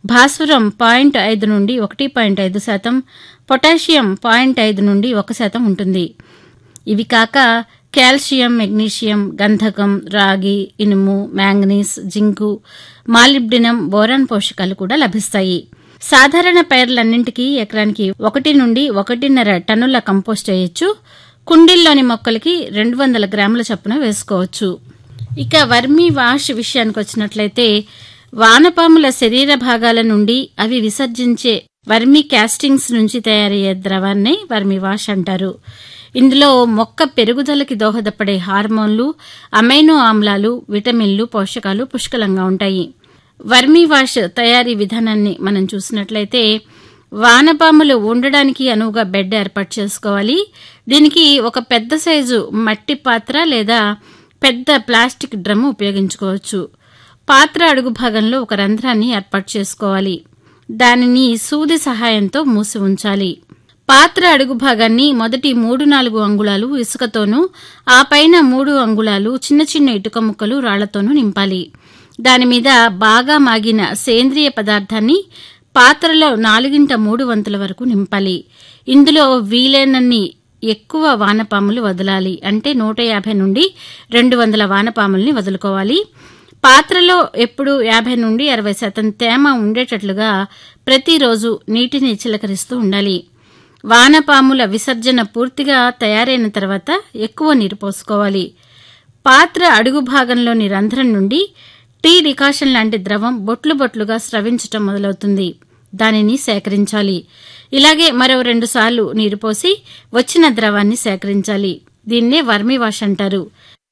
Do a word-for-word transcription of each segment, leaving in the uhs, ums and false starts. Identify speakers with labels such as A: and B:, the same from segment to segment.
A: భాస్వరం పాయింట్ ఐదు నుండి ఒకటి పాయింట్ ఐదు శాతం, పొటాషియం పాయింట్ ఐదు నుండి ఒక శాతం ఉంటుంది. ఇవి కాక కాల్షియం, మెగ్నీషియం, గంధకం, రాగి, ఇనుము, మ్యాంగనీస్, జింకు, మాలిబ్డినం, బోరాన్ పోషకాలు కూడా లభిస్తాయి. సాధారణ పైర్లన్నింటికీ ఎకరానికి ఒకటి నుండి ఒకటిన్నర టన్నుల కంపోస్ట్ చేయొచ్చు. కుండీల్లోని మొక్కలకి రెండు వందల గ్రాముల చొప్పున వేసుకోవచ్చు. ఇక వర్మీ వాష్ విషయానికి వచ్చినట్లయితే వానపాముల శరీర భాగాల నుండి అవి విసర్జించే వర్మీ క్యాస్టింగ్స్ నుంచి తయారయ్యే ద్రవాన్నే వర్మీ వాష్ అంటారు. ఇందులో మొక్క పెరుగుదలకి దోహదపడే హార్మోన్లు, అమైనో ఆమ్లాలు, విటమిన్లు, పోషకాలు పుష్కలంగా ఉంటాయి. వర్మీ వాష్ తయారీ విధానాన్ని మనం చూసినట్లయితే వానపాములు ఉండడానికి అనువుగా బెడ్ ఏర్పాటు చేసుకోవాలి. దీనికి ఒక పెద్ద సైజు మట్టి పాత్ర లేదా పెద్ద ప్లాస్టిక్ డ్రమ్ము ఉపయోగించుకోవచ్చు. పాత్ర అడుగు భాగంలో ఒక రంధ్రాన్ని ఏర్పాటు చేసుకోవాలి. దానిని సూది సహాయంతో మూసి ఉంచాలి. పాత్ర అడుగు భాగాన్ని మొదటి మూడు నాలుగు అంగుళాలు ఇసుకతోనూ, ఆ పైన మూడు అంగుళాలు చిన్న చిన్న ఇటుక ముక్కలు రాళ్లతోనూ నింపాలి. దానిమీద బాగా మాగిన సేంద్రియ పదార్థాన్ని పాత్రలో నాలుగింట మూడు వంతుల వరకు నింపాలి. ఇందులో వీలైనన్ని ఎక్కువ వానపాములు వదలాలి. అంటే నూట యాభై నుండి రెండు వందల వానపాముల్ని వదులుకోవాలి. పాత్రలో ఎప్పుడు యాభై నుండి అరవై శాతం తేమ ఉండేటట్లుగా ప్రతిరోజు నీటిని చిలకరిస్తూ ఉండాలి. వానపాముల విసర్జన పూర్తిగా తయారైన తర్వాత ఎక్కువ నీరు పోసుకోవాలి. పాత్ర అడుగు భాగంలోని రంధ్రం నుండి టీ డికాషన్ లాంటి ద్రవం బొట్లు బొట్లుగా స్రవించటం మొదలవుతుంది. దానిని సేకరించాలి. ఇలాగే మరో రెండు సార్లు నీరు పోసి వచ్చిన ద్రవాన్ని సేకరించాలి. దీన్నే వర్మీ వాష్ అంటారు.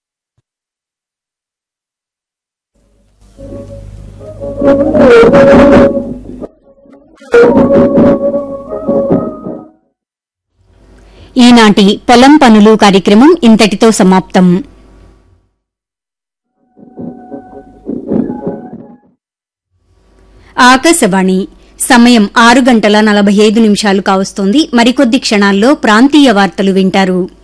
B: ఈనాటి పొలం పనులు కార్యక్రమం ఇంతటితో సమాప్తం. ఆకాశవాణి సమయం ఆరు గంటల నలభై ఐదు నిమిషాలు కావస్తోంది. మరికొద్ది క్షణాల్లో ప్రాంతీయ వార్తలు వింటారు.